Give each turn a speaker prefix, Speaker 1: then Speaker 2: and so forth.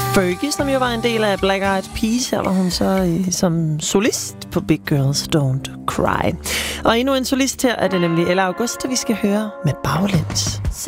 Speaker 1: Fergie, som jo var en del af Black Eyed Peas. Her var hun så som solist på Big Girls Don't Cry. Og endnu en solist her er det nemlig Ella Augusta, vi skal høre med Baglæns.